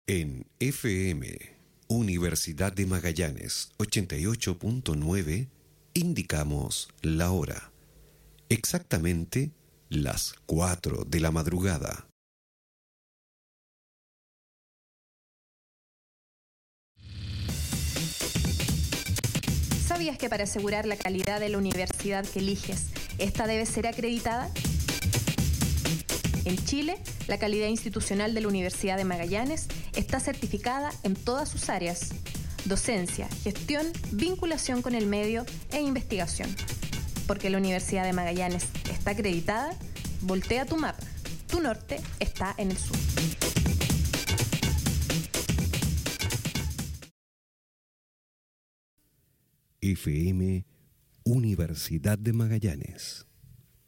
En FM, Universidad de Magallanes 88.9, indicamos la hora. Exactamente las 4 de la madrugada. ¿Sabías que para asegurar la calidad de la universidad que eliges, esta debe ser acreditada? En Chile, la calidad institucional de la Universidad de Magallanes está certificada en todas sus áreas: docencia, gestión, vinculación con el medio e investigación. Porque la Universidad de Magallanes está acreditada, voltea tu mapa. Tu norte está en el sur. FM, Universidad de Magallanes.